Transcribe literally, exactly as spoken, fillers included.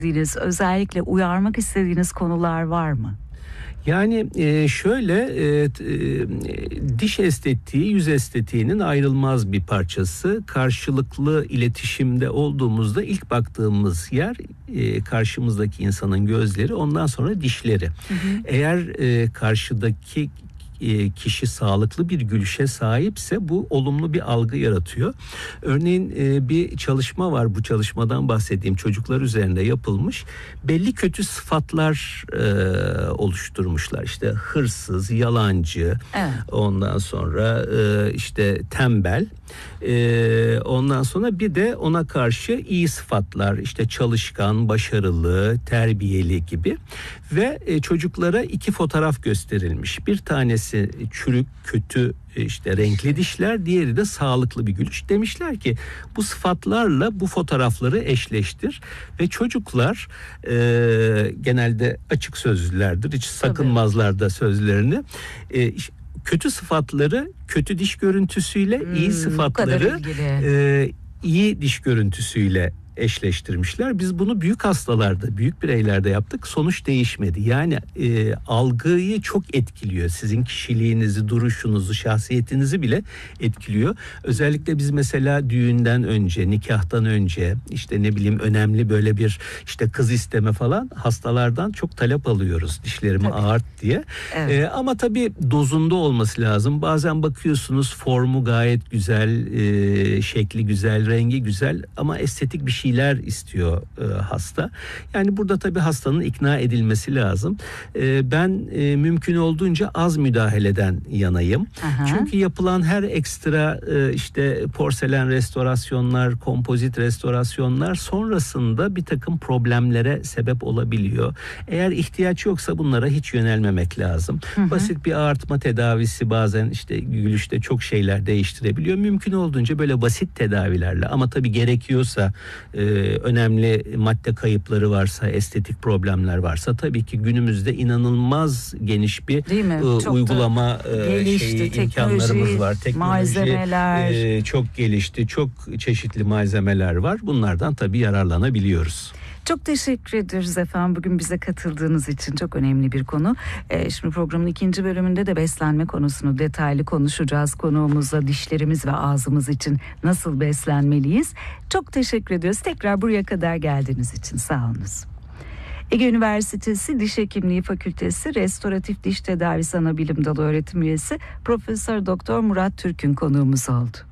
istediğiniz, özellikle uyarmak istediğiniz konular var mı? Yani e, şöyle e, e, diş estetiği yüz estetiğinin ayrılmaz bir parçası. Karşılıklı iletişimde olduğumuzda ilk baktığımız yer e, karşımızdaki insanın gözleri, ondan sonra dişleri. Hı hı. Eğer e, karşıdaki kişi sağlıklı bir gülüşe sahipse bu olumlu bir algı yaratıyor. Örneğin bir çalışma var, bu çalışmadan bahsedeyim, çocuklar üzerinde yapılmış. Belli kötü sıfatlar e, oluşturmuşlar. İşte hırsız, yalancı, evet. Ondan sonra e, işte tembel. E, ondan sonra bir de ona karşı iyi sıfatlar, işte çalışkan, başarılı, terbiyeli gibi. Ve e, çocuklara iki fotoğraf gösterilmiş. Bir tanesi çürük, kötü, işte renkli dişler, diğeri de sağlıklı bir gülüş. Demişler ki bu sıfatlarla bu fotoğrafları eşleştir ve çocuklar e, genelde açık sözlülerdir, hiç sakınmazlar da sözlerini. E, kötü sıfatları kötü diş görüntüsüyle, hmm, iyi sıfatları e, iyi diş görüntüsüyle eşleştirmişler. Biz bunu büyük hastalarda, büyük bireylerde yaptık. Sonuç değişmedi. Yani e, algıyı çok etkiliyor. Sizin kişiliğinizi, duruşunuzu, şahsiyetinizi bile etkiliyor. Özellikle biz mesela düğünden önce, nikahtan önce, işte ne bileyim önemli böyle bir işte kız isteme falan, hastalardan çok talep alıyoruz. Dişlerimi tabii ağart diye. Evet. E, ama tabii dozunda olması lazım. Bazen bakıyorsunuz formu gayet güzel, e, şekli güzel, rengi güzel ama estetik bir şeyler istiyor e, hasta. Yani burada tabii hastanın ikna edilmesi lazım. E, ben e, mümkün olduğunca az müdahaleden yanayım. Aha. Çünkü yapılan her ekstra e, işte porselen restorasyonlar, kompozit restorasyonlar sonrasında bir takım problemlere sebep olabiliyor. Eğer ihtiyaç yoksa bunlara hiç yönelmemek lazım. Hı hı. Basit bir ağartma tedavisi bazen işte gülüşte çok şeyler değiştirebiliyor. Mümkün olduğunca böyle basit tedavilerle, ama tabii gerekiyorsa, e, önemli madde kayıpları varsa, estetik problemler varsa, tabii ki günümüzde inanılmaz geniş bir e, uygulama e, gelişti, şeyi, teknoloji, imkanlarımız var. Teknoloji, malzemeler e, çok gelişti, çok çeşitli malzemeler var. Bunlardan tabii yararlanabiliyoruz. Çok teşekkür ederiz efendim bugün bize katıldığınız için. Çok önemli bir konu. Ee, şimdi programın ikinci bölümünde de beslenme konusunu detaylı konuşacağız. Konuğumuzla dişlerimiz ve ağzımız için nasıl beslenmeliyiz. Çok teşekkür ediyoruz. Tekrar buraya kadar geldiğiniz için sağ olunuz. Ege Üniversitesi Diş Hekimliği Fakültesi Restoratif Diş Tedavisi Anabilim Dalı Öğretim Üyesi Profesör Doktor Murat Türk'ün konuğumuz oldu.